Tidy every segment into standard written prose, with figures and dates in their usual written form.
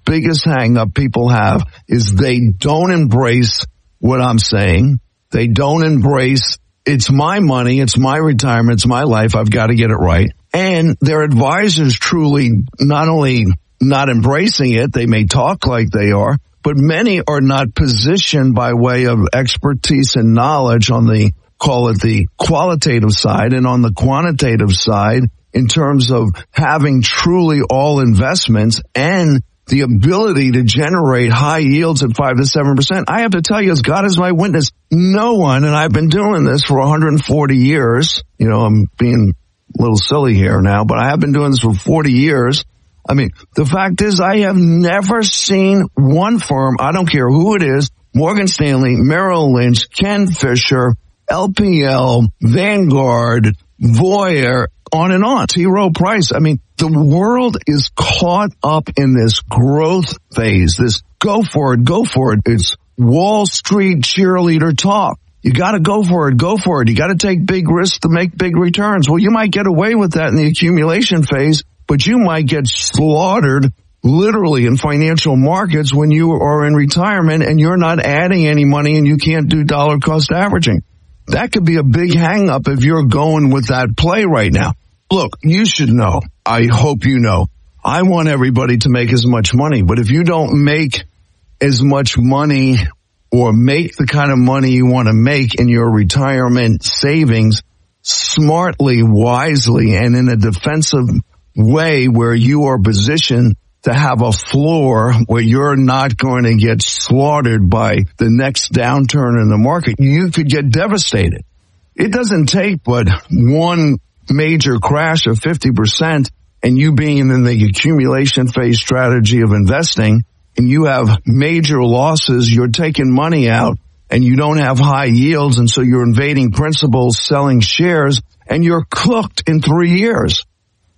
biggest hang up people have is they don't embrace what I'm saying. They don't embrace, it's my money, it's my retirement, it's my life, I've got to get it right. And their advisors truly not only not embracing it, they may talk like they are, but many are not positioned by way of expertise and knowledge on the, call it the qualitative side, and on the quantitative side in terms of having truly all investments and the ability to generate high yields at 5 to 7%. I have to tell you, as God is my witness, no one, and I've been doing this for 140 years, I'm being a little silly here now, but I have been doing this for 40 years. I mean, the fact is I have never seen one firm, I don't care who it is, Morgan Stanley, Merrill Lynch, Ken Fisher, LPL, Vanguard, Voya, on and on, T. Rowe Price. I mean, the world is caught up in this growth phase, this go for it. It's Wall Street cheerleader talk. You got to go for it. You got to take big risks to make big returns. Well, you might get away with that in the accumulation phase, but you might get slaughtered literally in financial markets when you are in retirement and you're not adding any money and you can't do dollar cost averaging. That could be a big hang up if you're going with that play right now. Look, you should know. I hope you know. I want everybody to make as much money, but if you don't make as much money or make the kind of money you want to make in your retirement savings smartly, wisely, and in a defensive way where you are positioned to have a floor where you're not going to get slaughtered by the next downturn in the market, you could get devastated. It doesn't take but one major crash of 50% and you being in the accumulation phase strategy of investing and you have major losses, you're taking money out and you don't have high yields, and so you're invading principals, selling shares, and you're cooked in 3 years.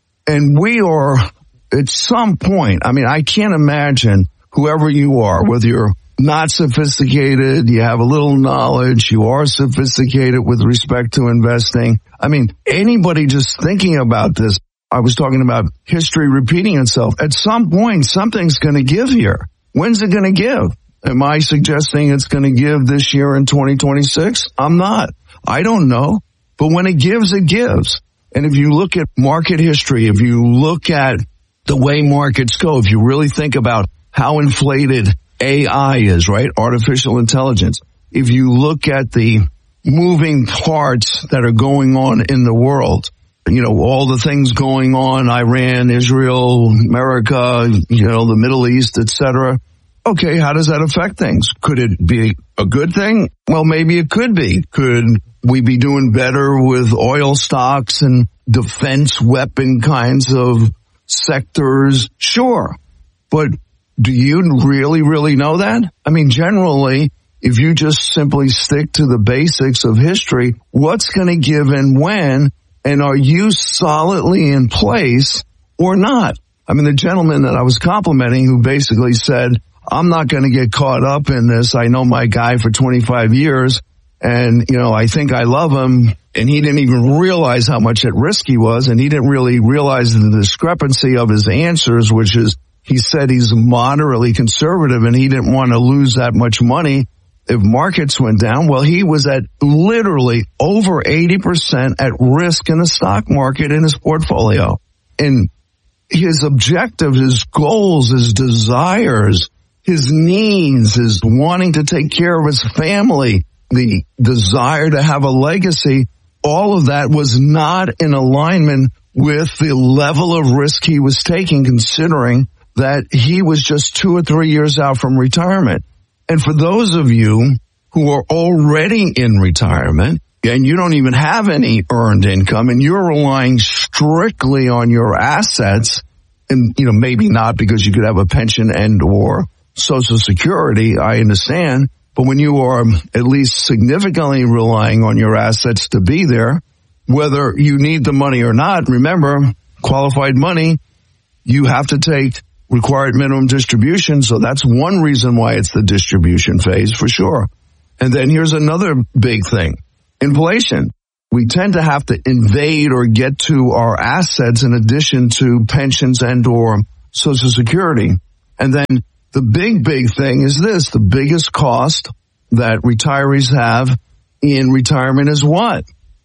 And we are at some point, I mean, I can't imagine whoever you are, whether you're not sophisticated, you have a little knowledge, you are sophisticated with respect to investing. I mean, anybody just thinking about this, I was talking about history repeating itself. At some point, something's going to give here. When's it going to give? Am I suggesting it's going to give this year in 2026? I'm not. I don't know. But when it gives, it gives. And if you look at market history, if you look at the way markets go, if you really think about how inflated AI is, right? Artificial intelligence. If you look at the moving parts that are going on in the world, all the things going on, Iran, Israel, America, the Middle East, etc. Okay, how does that affect things? Could it be a good thing? Well, maybe it could be. Could we be doing better with oil stocks and defense weapon kinds of sectors? Sure. But do you really, really know that? I mean, generally, if you just simply stick to the basics of history, what's going to give and when, and are you solidly in place or not? I mean, the gentleman that I was complimenting who basically said, I'm not going to get caught up in this. I know my guy for 25 years and, I think I love him. And he didn't even realize how much at risk he was. And he didn't really realize the discrepancy of his answers, which is he said he's moderately conservative and he didn't want to lose that much money if markets went down. Well, he was at literally over 80% at risk in the stock market in his portfolio. And his objectives, his goals, his desires, his needs, his wanting to take care of his family, the desire to have a legacy, all of that was not in alignment with the level of risk he was taking, considering that he was just 2 or 3 years out from retirement. And for those of you who are already in retirement and you don't even have any earned income and you're relying strictly on your assets, and maybe not because you could have a pension and or Social Security, I understand, but when you are at least significantly relying on your assets to be there, whether you need the money or not, remember, qualified money, you have to take required minimum distribution. So that's one reason why it's the distribution phase for sure. And then here's another big thing. Inflation. We tend to have to invade or get to our assets in addition to pensions and or Social Security. And then the big thing is this. The biggest cost that retirees have in retirement is what?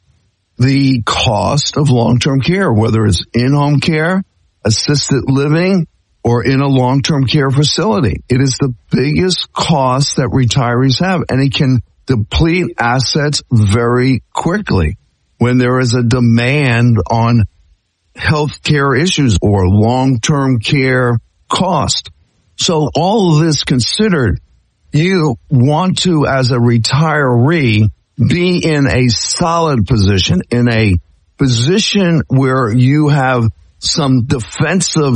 The cost of long-term care, whether it's in-home care, assisted living, or in a long-term care facility. It is the biggest cost that retirees have, and it can deplete assets very quickly when there is a demand on health care issues or long-term care cost. So all of this considered, you want to, as a retiree, be in a solid position, in a position where you have some defensive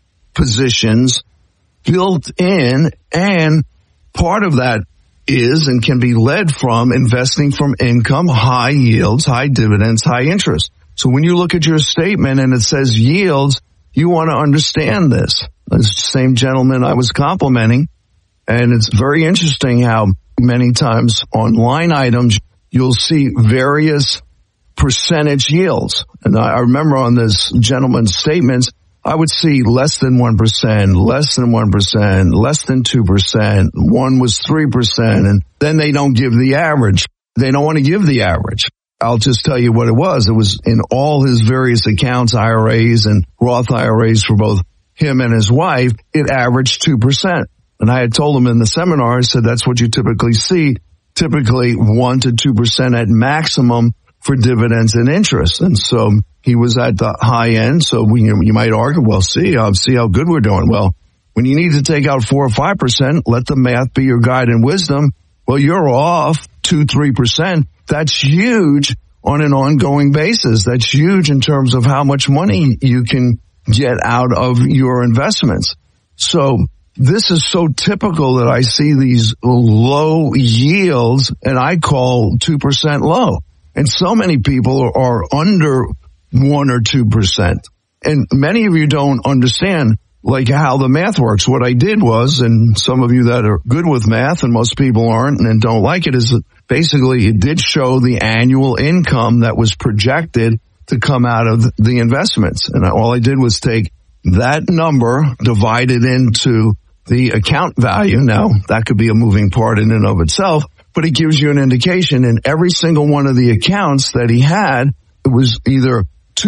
positions built in, and part of that is and can be led from investing from income, high yields, high dividends, high interest. So when you look at your statement and it says yields, you want to understand this. The same gentleman I was complimenting, and it's very interesting how many times on line items you'll see various percentage yields. And I remember on this gentleman's statements, I would see less than 1%, less than 1%, less than 2%. One was 3%. And then they don't give the average. They don't want to give the average. I'll just tell you what it was. It was in all his various accounts, IRAs and Roth IRAs for both him and his wife, it averaged 2%. And I had told him in the seminar, I said, that's what you typically see, typically 1 to 2% at maximum for dividends and interest. And so he was at the high end. So you might argue, well, see how good we're doing. Well, when you need to take out 4 or 5%, let the math be your guide and wisdom. Well, you're off 2-3%. That's huge on an ongoing basis. That's huge in terms of how much money you can get out of your investments. So this is so typical that I see these low yields, and I call 2% low. And so many people are under 1 or 2%. And many of you don't understand like how the math works. What I did was, and some of you that are good with math and most people aren't and don't like it, is basically it did show the annual income that was projected to come out of the investments. And all I did was take that number, divide it into the account value. Now, that could be a moving part in and of itself, but it gives you an indication. In every single one of the accounts that he had, it was either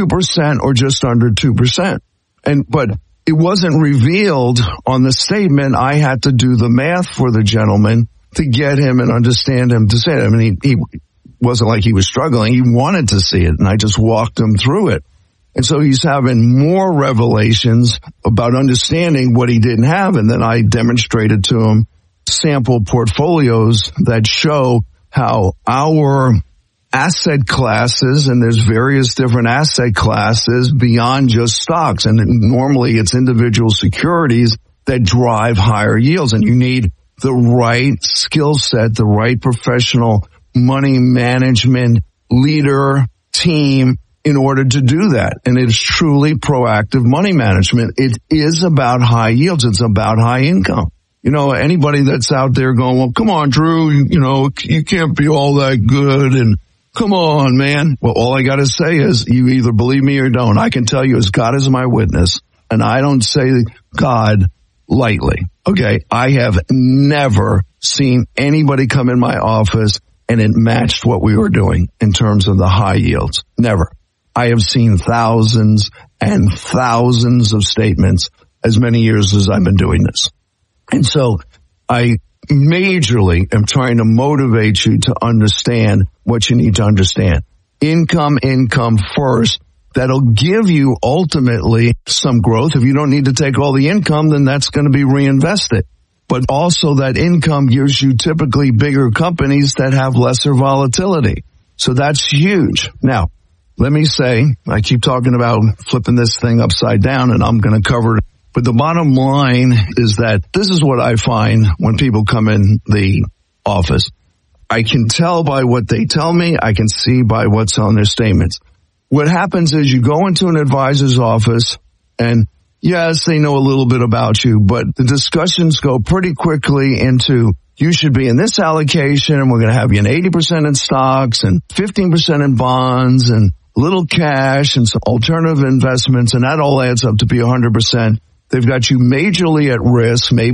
2% or just under 2%. But it wasn't revealed on the statement. I had to do the math for the gentleman to get him and understand him to say it. I mean, he wasn't like he was struggling. He wanted to see it, and I just walked him through it. And so he's having more revelations about understanding what he didn't have, and then I demonstrated to him sample portfolios that show how our asset classes, and there's various different asset classes beyond just stocks, and normally it's individual securities that drive higher yields, and you need the right skill set, the right professional money management leader team in order to do that. And it's truly proactive money management. It is about high yields. It's about high income. You know, anybody that's out there going, well, come on, Drew, you can't be all that good, and come on, man. Well, all I got to say is you either believe me or don't. I can tell you as God is my witness, and I don't say God lightly. Okay, I have never seen anybody come in my office and it matched what we were doing in terms of the high yields. Never. I have seen thousands and thousands of statements as many years as I've been doing this. And so I majorly am trying to motivate you to understand what you need to understand. Income first. That'll give you ultimately some growth. If you don't need to take all the income, then that's going to be reinvested. But also that income gives you typically bigger companies that have lesser volatility. So that's huge. Now, let me say, I keep talking about flipping this thing upside down, and I'm going to cover it. But the bottom line is that this is what I find when people come in the office. I can tell by what they tell me. I can see by what's on their statements. What happens is you go into an advisor's office, and yes, they know a little bit about you, but the discussions go pretty quickly into you should be in this allocation, and we're going to have you in 80% in stocks and 15% in bonds and a little cash and some alternative investments, and that all adds up to be 100%. They've got you majorly at risk. Maybe